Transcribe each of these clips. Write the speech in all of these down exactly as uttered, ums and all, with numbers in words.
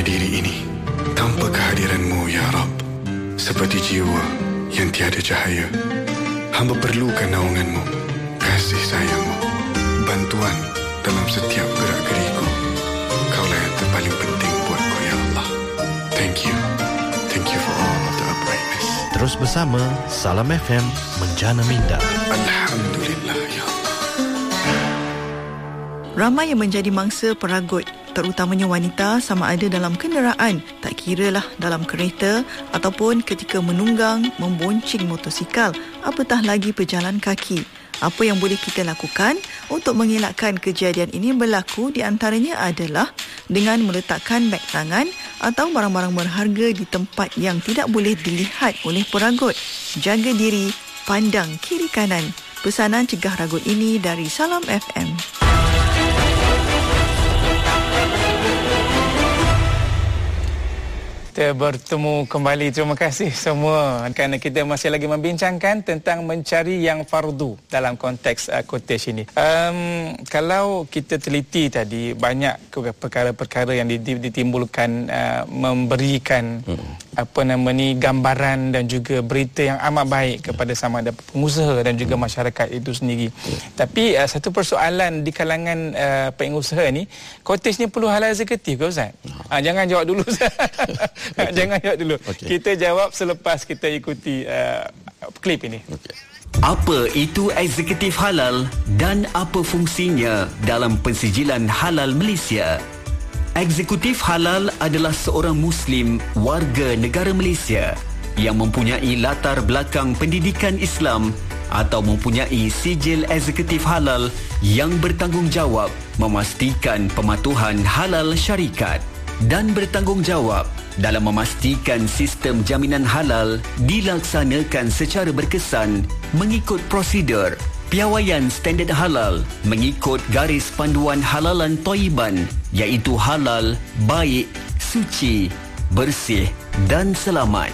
diri ini tanpa kehadiran-Mu, Ya Rabb. Seperti jiwa yang tiada cahaya, hamba perlukan naungan-Mu, kasih sayang-Mu, bantuan dalam setiap gerak-geriku. Kaulah yang terpaling penting buatku, Ya Allah. Thank you. Thank you for all of the uprightness. Terus bersama Salam F M menjana minda. Alhamdulillah, Ya Allah. Ramai yang menjadi mangsa peragut, terutamanya wanita, sama ada dalam kenderaan, tak kiralah dalam kereta ataupun ketika menunggang, membonceng motosikal, apatah lagi berjalan kaki. Apa yang boleh kita lakukan untuk mengelakkan kejadian ini berlaku di antaranya adalah dengan meletakkan beg tangan atau barang-barang berharga di tempat yang tidak boleh dilihat oleh peragut. Jaga diri, pandang kiri kanan. Pesanan cegah ragut ini dari Salam F M. Kita bertemu kembali. Terima kasih semua kerana kita masih lagi membincangkan tentang mencari yang fardu dalam konteks uh, quotation ini. Um, kalau kita teliti tadi, banyak perkara-perkara yang ditimbulkan uh, memberikan hmm. apa nama ni gambaran dan juga berita yang amat baik kepada sama ada pengusaha dan juga masyarakat itu sendiri. Hmm. Tapi uh, satu persoalan di kalangan uh, pengusaha ni, quotation ni perlu halal eksekutif ke Ustaz? Hmm. Uh, jangan jawab dulu Ustaz. Okay. Jangan jawab dulu. Okay. Kita jawab selepas kita ikuti uh, klip ini. Okay. Apa itu eksekutif halal dan apa fungsinya dalam pensijilan halal Malaysia? Eksekutif halal adalah seorang Muslim warga negara Malaysia yang mempunyai latar belakang pendidikan Islam atau mempunyai sijil eksekutif halal yang bertanggungjawab memastikan pematuhan halal syarikat dan bertanggungjawab dalam memastikan sistem jaminan halal dilaksanakan secara berkesan mengikut prosedur piawaian standard halal mengikut garis panduan halalan Thayyiban, iaitu halal, baik, suci, bersih dan selamat.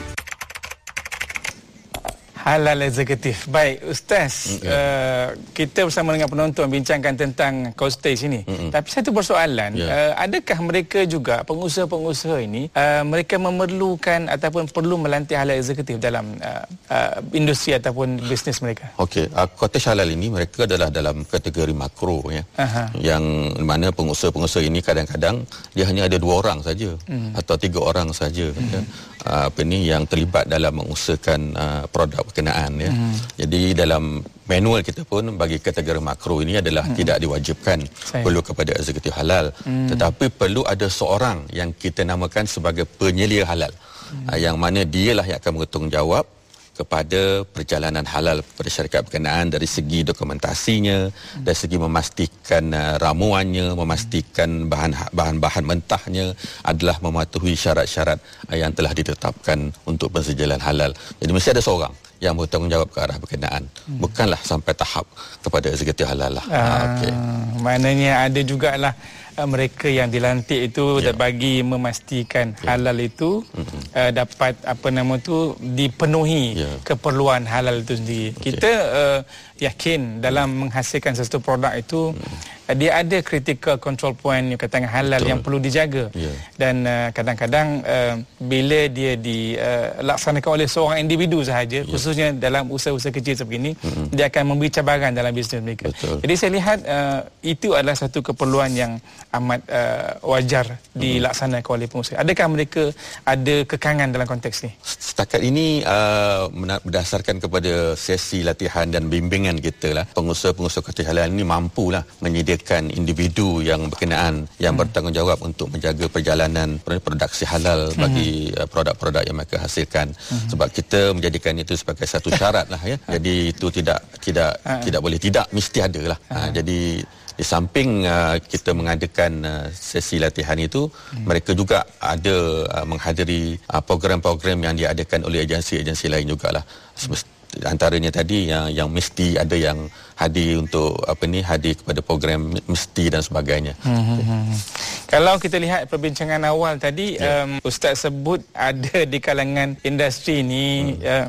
Halal eksekutif. Baik, Ustaz, mm-hmm. uh, kita bersama dengan penonton bincangkan tentang coastage ini. Mm-hmm. Tapi satu persoalan, yeah. uh, adakah mereka juga, pengusaha-pengusaha ini, uh, mereka memerlukan ataupun perlu melantik halal eksekutif dalam uh, uh, industri ataupun bisnes mereka? Okey, uh, coastage halal ini mereka adalah dalam kategori makro, ya. Aha. Yang mana pengusaha-pengusaha ini kadang-kadang dia hanya ada dua orang saja mm. atau tiga orang saja. Mm. Ya. Uh, apa ni yang terlibat dalam mengusahakan uh, produk berkenaan, ya. Hmm. Jadi dalam manual kita pun bagi kategori makro ini adalah hmm. tidak diwajibkan Saya. perlu kepada eksekutif halal, hmm. tetapi perlu ada seorang yang kita namakan sebagai penyelia halal, hmm. uh, yang mana dialah yang akan bertanggungjawab kepada perjalanan halal pada syarikat berkenaan dari segi dokumentasinya, hmm. dari segi memastikan uh, ramuannya, memastikan bahan bahan-bahan mentahnya adalah mematuhi syarat-syarat uh, yang telah ditetapkan untuk pensijilan halal. Jadi mesti ada seorang yang bertanggungjawab ke arah berkenaan, hmm. bukanlah sampai tahap kepada eksekutif halal lah. Ah, okay. Maknanya ada jugalah uh, mereka yang dilantik itu yeah. bagi memastikan yeah. halal itu mm-hmm. uh, dapat apa nama tu dipenuhi yeah. keperluan halal itu sendiri. Okay. Kita uh, yakin dalam menghasilkan sesuatu produk itu mm. dia ada critical control point yang katakan halal Betul. yang perlu dijaga. Yeah. Dan uh, kadang-kadang uh, bila dia dilaksanakan uh, oleh seorang individu sahaja, yeah. khususnya dalam usaha-usaha kecil seperti ini, mm-hmm. dia akan memberi cabaran dalam bisnes mereka. Betul. Jadi saya lihat uh, itu adalah satu keperluan yang amat uh, wajar mm-hmm. dilaksanakan oleh pengusaha. Adakah mereka ada kekangan dalam konteks ni? Setakat ini uh, berdasarkan kepada sesi latihan dan bimbingan kita lah, pengusaha-pengusaha coastage halal ini mampulah menyediakan individu yang berkenaan yang hmm. bertanggungjawab untuk menjaga perjalanan produksi halal hmm. bagi uh, produk-produk yang mereka hasilkan. Hmm. Sebab kita menjadikan itu sebagai satu syarat lah, ya. Jadi itu tidak tidak hmm. tidak boleh tidak, mesti ada lah. Hmm. Uh, jadi di samping uh, kita mengadakan uh, sesi latihan itu, hmm. mereka juga ada uh, menghadiri uh, program-program yang diadakan oleh agensi-agensi lain jugalah. Hmm. Antaranya tadi yang yang mesti ada yang hadir untuk apa ni hadir kepada program mesti dan sebagainya. Hmm, hmm. Kalau kita lihat perbincangan awal tadi, yeah. um, Ustaz sebut ada di kalangan industri ini hmm. uh,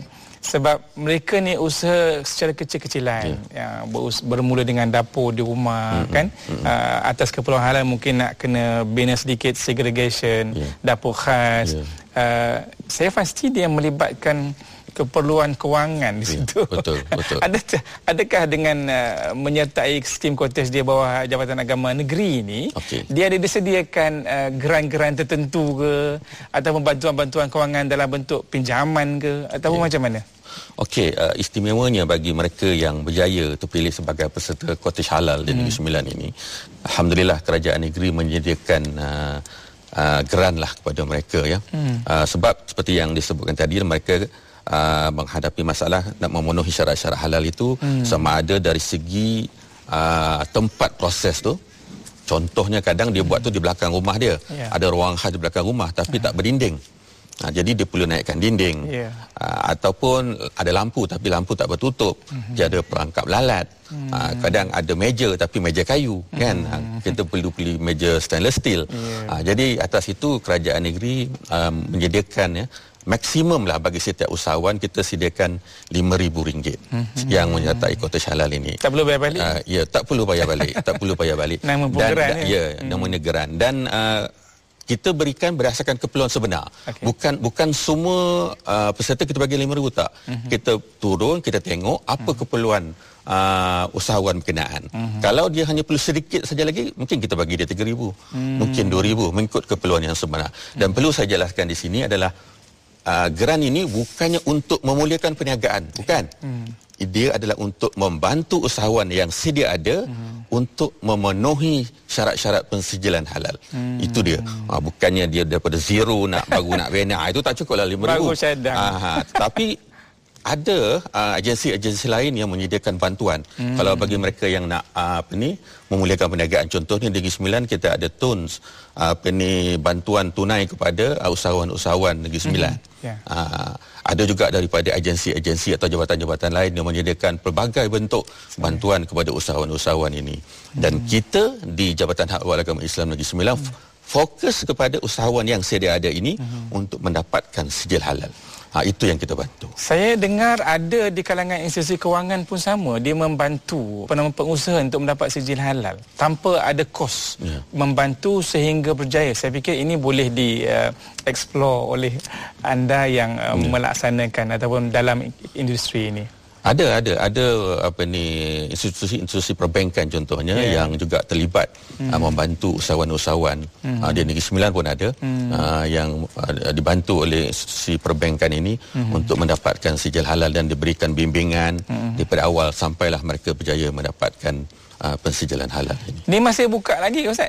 Sebab mereka ni usaha secara kecil-kecilan, yeah. yang bermula dengan dapur di rumah, mm-hmm. kan, mm-hmm. Uh, atas keperluan halal mungkin nak kena bina sedikit segregation, yeah. dapur khas. Yeah. Uh, saya pasti dia melibatkan keperluan kewangan di situ. Ya, betul, betul. Adakah, adakah dengan uh, menyertai sistem kotes di bawah Jabatan Agama Negeri ini, okay. dia ada disediakan uh, geran-geran tertentu ke, ataupun bantuan-bantuan kewangan dalam bentuk pinjaman ke, ataupun ya. macam mana? Okey, uh, istimewanya bagi mereka yang berjaya terpilih sebagai peserta kotes halal di Negeri hmm. Sembilan ini, alhamdulillah kerajaan negeri menyediakan uh, uh, geran lah kepada mereka, ya. Hmm. Uh, sebab seperti yang disebutkan tadi, mereka Uh, menghadapi masalah nak memenuhi syarat-syarat halal itu, hmm. sama ada dari segi uh, tempat proses tu. Contohnya kadang dia buat tu di belakang rumah dia, yeah. ada ruang khas di belakang rumah tapi uh-huh. tak berdinding. Ha, jadi dia perlu naikkan dinding, yeah. uh, ataupun ada lampu tapi lampu tak bertutup, uh-huh. dia ada perangkap lalat. Uh, kadang ada meja tapi meja kayu, uh-huh. kan, uh, kita perlu beli meja stainless steel. Yeah. Uh, jadi atas itu kerajaan negeri um, menyediakan, ya, maksimum lah bagi setiap usahawan kita sediakan lima ribu ringgit mm-hmm. yang menyertai kotes halal ini. Tak perlu bayar balik? Uh, ya, tak perlu bayar balik. tak perlu bayar balik. Nama dan, geran, da, ya, hmm. namanya geran. Dan uh, kita berikan berdasarkan keperluan sebenar. Okay. Bukan bukan semua uh, peserta kita bagi lima ribu, tak. Mm-hmm. Kita turun, kita tengok apa mm-hmm. keperluan uh, usahawan berkenaan. Mm-hmm. Kalau dia hanya perlu sedikit saja lagi, mungkin kita bagi dia tiga ribu, mm-hmm. mungkin dua ribu, mengikut keperluan yang sebenar. Dan mm-hmm. perlu saya jelaskan di sini adalah Uh, geran ini bukannya untuk memuliakan perniagaan, bukan. Hmm. Dia adalah untuk membantu usahawan yang sedia ada hmm. untuk memenuhi syarat-syarat pensijilan halal. Hmm. Itu dia. Uh, bukannya dia daripada zero nak baru nak bina, itu tak cukup lah lima ribu. Baru cadang. Uh, tapi ada uh, agensi-agensi lain yang menyediakan bantuan. Hmm. Kalau bagi mereka yang nak uh, apa ni memuliakan perniagaan, contohnya di Negeri Sembilan kita ada T U N S, uh, apa ni bantuan tunai kepada uh, usahawan-usahawan Negeri Sembilan. Hmm. Yeah. Uh, ada juga daripada agensi-agensi atau jabatan-jabatan lain yang menyediakan pelbagai bentuk bantuan kepada usahawan-usahawan ini. Dan hmm. kita di Jabatan Hak Ehwal Agama Islam Negeri Sembilan hmm. fokus kepada usahawan yang sedia ada ini hmm. untuk mendapatkan sijil halal. Ha, itu yang kita bantu. Saya dengar ada di kalangan institusi kewangan pun sama, dia membantu penama pengusaha untuk mendapat sijil halal tanpa ada kos, ya. membantu sehingga berjaya. Saya fikir ini boleh di uh, explore oleh anda yang uh, ya. melaksanakan ataupun dalam industri ini. Ada, ada, ada apa ni institusi-institusi perbankan contohnya yeah. yang juga terlibat mm. uh, membantu usahawan-usahawan. Mm. Uh, di Negeri Sembilan pun ada mm. uh, yang uh, dibantu oleh institusi perbankan ini mm. untuk mendapatkan sijil halal dan diberikan bimbingan mm. daripada awal sampailah mereka berjaya mendapatkan uh, pensijilan halal ini. Ini masih buka lagi, Ustaz?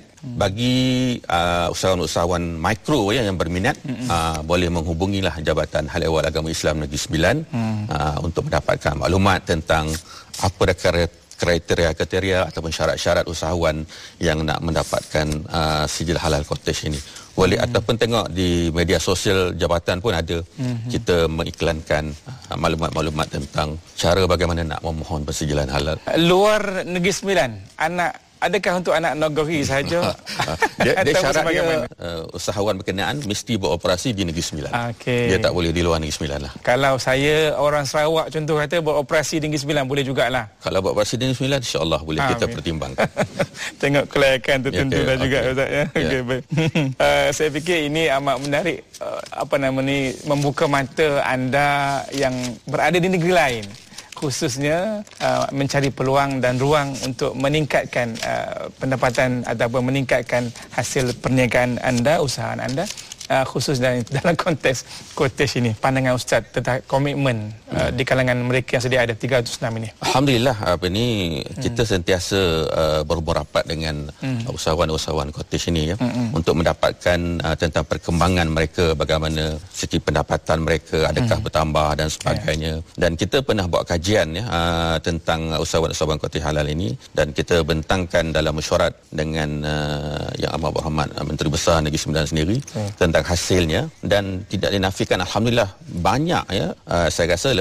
Bagi uh, usahawan-usahawan mikro ya, yang berminat mm-hmm. uh, boleh menghubungilah Jabatan Hal Ehwal Agama Islam Negeri Sembilan mm. uh, untuk mendapatkan maklumat tentang apa kriteria-kriteria ataupun syarat-syarat usahawan yang nak mendapatkan uh, sijil halal kotes ini. Boleh hmm. ataupun tengok di media sosial jabatan pun ada hmm. kita mengiklankan uh, maklumat-maklumat tentang cara bagaimana nak memohon pensijilan halal. Luar Negeri Sembilan, anak adakah untuk anak negeri sahaja? dia, dia syaratnya uh, usahawan berkenaan mesti beroperasi di Negeri Sembilan. Okay. Dia tak boleh di luar Negeri Sembilan lah. Kalau saya orang Sarawak contoh kata beroperasi di Negeri Sembilan, boleh jugalah. Kalau beroperasi di Negeri Sembilan, insya-Allah boleh. Ha, kita okay. pertimbangkan. Tengok kelayakan tertentu ya, okay. dah juga, okay. Ustaz, ya. Yeah. Okey, baik. uh, saya fikir ini amat menarik, uh, apa nama ni, membuka mata anda yang berada di negeri lain, khususnya uh, mencari peluang dan ruang untuk meningkatkan uh, pendapatan ataupun meningkatkan hasil perniagaan anda, usaha anda, uh, khusus dalam, dalam konteks kotes ini. Pandangan Ustaz tentang komitmen uh, di kalangan mereka yang sedia ada tiga ratus enam ini. Alhamdulillah, apa ni kita hmm. sentiasa uh, berhubung rapat dengan hmm. usahawan-usahawan kotes ini ya, hmm. untuk mendapatkan uh, tentang perkembangan mereka, bagaimana segi pendapatan mereka adakah hmm. bertambah dan sebagainya. Yeah. Dan kita pernah buat kajian ya uh, tentang usahawan-usahawan kotes halal ini, dan kita bentangkan dalam mesyuarat dengan uh, Yang Amat Berhormat uh, Menteri Besar Negeri Sembilan sendiri hmm. tentang hasilnya, dan tidak dinafikan alhamdulillah banyak ya, uh, saya rasa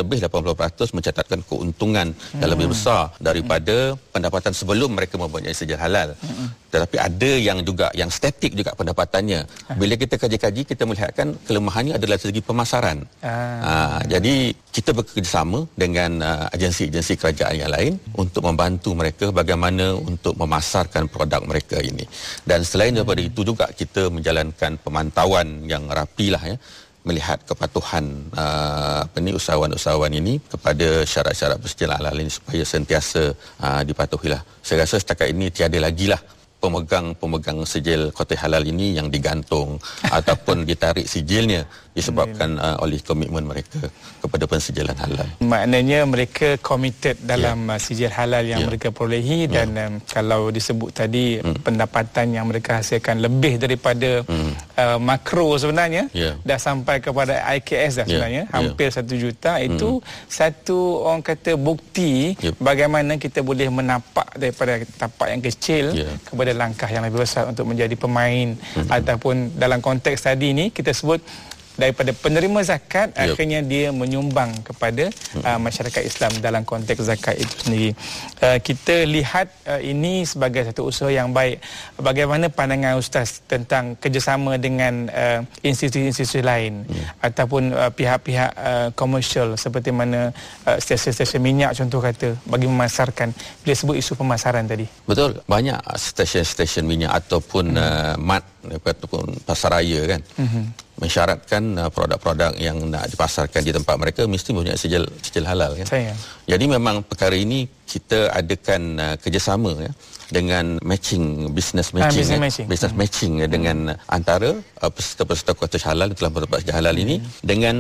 lebih lapan puluh peratus mencatatkan keuntungan hmm. yang lebih besar daripada hmm. pendapatan sebelum mereka mempunyai sijil halal. Hmm. Tetapi ada yang juga yang statik juga pendapatannya. Bila kita kaji-kaji, kita melihatkan kelemahannya adalah dari segi pemasaran. Ah. Ha, jadi kita bekerjasama dengan uh, agensi-agensi kerajaan yang lain untuk membantu mereka bagaimana untuk memasarkan produk mereka ini. Dan selain daripada itu juga kita menjalankan pemantauan yang rapilah ya, melihat kepatuhan uh, apa ni usahawan-usahawan ini kepada syarat-syarat persetujuan halal ini supaya sentiasa uh, dipatuhilah. Saya rasa setakat ini tiada lagi lah pemegang-pemegang sijil kotak halal ini yang digantung ataupun ditarik sijilnya disebabkan uh, oleh komitmen mereka kepada pensijilan halal. Maknanya mereka committed dalam yeah. sijil halal yang yeah. mereka perolehi dan yeah. um, kalau disebut tadi mm. pendapatan yang mereka hasilkan lebih daripada mm. uh, makro sebenarnya yeah. dah sampai kepada I K S dah sebenarnya yeah. hampir yeah. satu juta itu mm. satu orang kata bukti yep. bagaimana kita boleh menapak daripada tapak yang kecil yeah. kepada langkah yang lebih besar untuk menjadi pemain mm-hmm. ataupun dalam konteks tadi ni kita sebut daripada penerima zakat yep. akhirnya dia menyumbang kepada hmm. uh, masyarakat Islam dalam konteks zakat itu sendiri. Uh, kita lihat uh, ini sebagai satu usaha yang baik. Bagaimana pandangan Ustaz tentang kerjasama dengan uh, institusi-institusi lain hmm. ataupun uh, pihak-pihak uh, komersial seperti mana uh, stesen-stesen minyak contoh kata bagi memasarkan, bila sebut isu pemasaran tadi. Betul, banyak stesen-stesen minyak ataupun hmm. uh, mat ataupun pasaraya kan. Hmm. mensyaratkan uh, produk-produk yang nak dipasarkan di tempat mereka mesti mempunyai sijil sijil halal kan. Saya. Jadi memang perkara ini kita adakan uh, kerjasama ya dengan matching business matching, ha, business ya, matching, business hmm. matching ya, dengan antara uh, peserta-peserta kuota halal telah bertempat sijil halal ini hmm. dengan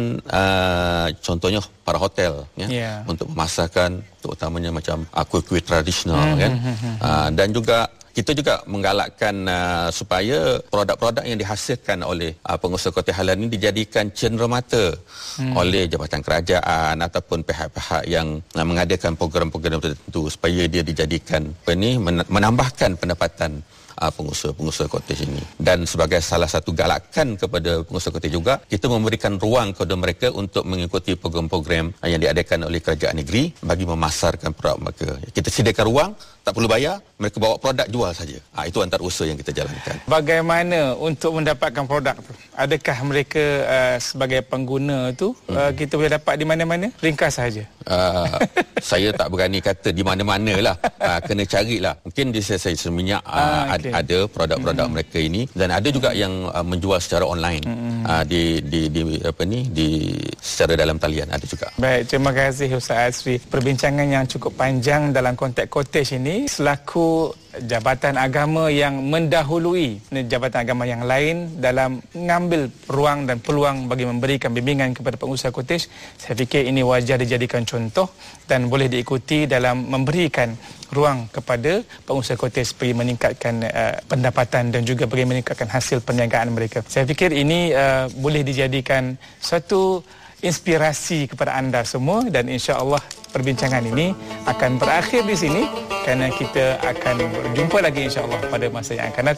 uh, contohnya para hotel ya yeah. untuk memasarkan terutamanya macam uh, kuih-kuih tradisional hmm. kan hmm. Hmm. Uh, dan juga kita juga menggalakkan uh, supaya produk-produk yang dihasilkan oleh uh, pengusaha kotak halal ini dijadikan cenderamata hmm. oleh jabatan kerajaan ataupun pihak-pihak yang uh, mengadakan program-program tertentu supaya dia dijadikan apa ni menambahkan pendapatan uh, pengusaha-pengusaha kotak ini. Dan sebagai salah satu galakan kepada pengusaha kotak juga, kita memberikan ruang kepada mereka untuk mengikuti program-program uh, yang diadakan oleh kerajaan negeri bagi memasarkan produk mereka. Kita sediakan ruang, tak perlu bayar, mereka bawa produk jual saja. Ha, itu antara usaha yang kita jalankan. Bagaimana untuk mendapatkan produk tu? Adakah mereka uh, sebagai pengguna tu hmm. uh, kita boleh dapat di mana-mana? Ringkas saja. Uh, saya tak berani kata di mana-mana lah. Uh, kena carilah. Mungkin di stesen minyak uh, ah, okay. ada produk-produk hmm. mereka ini dan ada juga hmm. yang uh, menjual secara online hmm. uh, di, di di apa ni di secara dalam talian ada juga. Baik, terima kasih Ustaz Azri. Perbincangan yang cukup panjang dalam konteks cottage ini selaku jabatan agama yang mendahului jabatan agama yang lain dalam mengambil ruang dan peluang bagi memberikan bimbingan kepada pengusaha cottage. Saya fikir ini wajar dijadikan contoh dan boleh diikuti dalam memberikan ruang kepada pengusaha cottage bagi meningkatkan uh, pendapatan dan juga bagi meningkatkan hasil perniagaan mereka. Saya fikir ini uh, boleh dijadikan satu inspirasi kepada anda semua dan insya-Allah perbincangan ini akan berakhir di sini kerana kita akan berjumpa lagi insya-Allah pada masa yang akan datang.